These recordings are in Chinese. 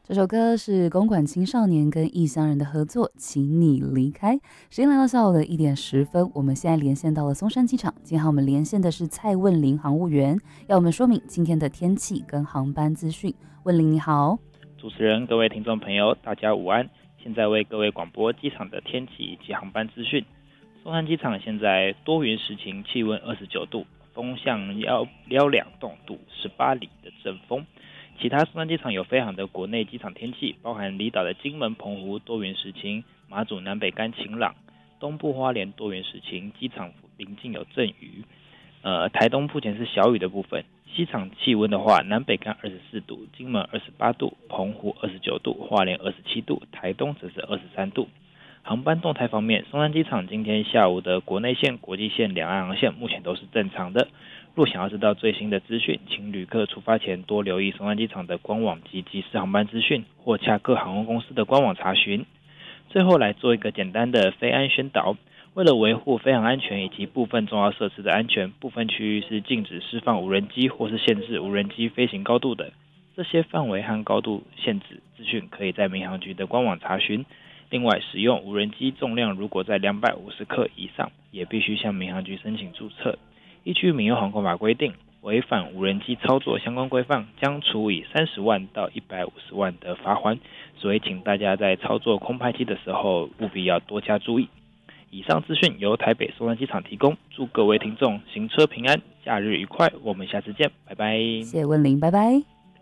这首歌是公馆青少年跟异乡人的合作，请你离开。时间来到下午的1点10分，我们现在连线到了松山机场。今天我们连线的是蔡问玲航务员，要我们说明今天的天气跟航班资讯。问玲你好。 主持人、各位听众朋友，大家午安。现在为各位广播机场的天气以及航班资讯。松山机场现在多云时晴，气温29度，风向撩2动度，18里的阵风。其他松山机场有飞航的国内机场天气，包含离岛的金门、澎湖多云时晴，马祖南北干晴朗，东部花莲多云时晴，机场临近有阵雨。台东目前是小雨的部分。机场气温的话，南北干24度，金门28度，澎湖29度，花莲27度，台东则是23度。航班动态方面，松山机场今天下午的国内线、国际线两岸航线目前都是正常的。若想要知道最新的资讯，请旅客出发前多留意松山机场的官网及即时航班资讯，或洽各航空公司的官网查询。最后来做一个简单的飞安宣导。为了维护飞航安全以及部分重要设施的安全，部分区域是禁止释放无人机或是限制无人机飞行高度的。这些范围和高度限制资讯可以在民航局的官网查询。另外，使用无人机重量如果在250克以上，也必须向民航局申请注册。依据民用航空法规定，违反无人机操作相关规范，将处以30万到150万的罚锾。所以，请大家在操作空拍机的时候，务必要多加注意。以上资讯由台北松山机场提供，祝各位听众行车平安，假日愉快，我们下次见，拜拜。 谢谢问玲，拜拜。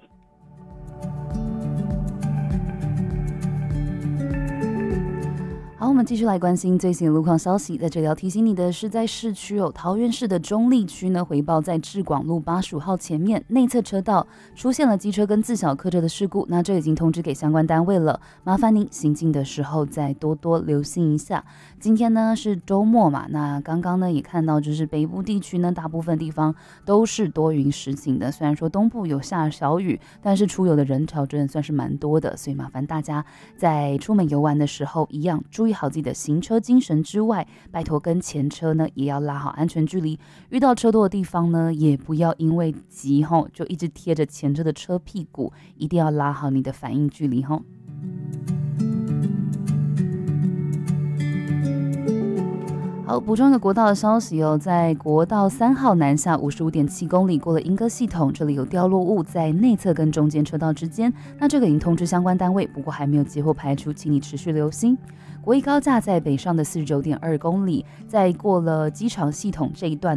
好，我们继续来关心最新的路况消息。在这里要提醒你的是，在市区桃园市的中立区呢，回报在致广路85号前面内侧车道出现了机车跟自小客车的事故，那这已经通知给相关单位了，麻烦您行进的时候再多多留心一下。今天呢是周末嘛，那刚刚呢也看到，就是北部地区呢大部分地方都是多云时晴的，虽然说东部有下小雨，但是出游的人潮真的算是蛮多的，所以麻烦大家在出门游玩的时候，一样注意好自己的行车精神之外，拜托跟前车呢也要拉好安全距离，遇到车多的地方呢，也不要因为急就一直贴着前车的车屁股，一定要拉好你的反应距离好，补充一个国道的消息在国道3号南下55.7公里，过了莺歌系统，这里有掉落物在内侧跟中间车道之间，那这个已经通知相关单位，不过还没有接获排除，请你持续留心。国一高架在北上的49.2公里，在过了机场系统这一段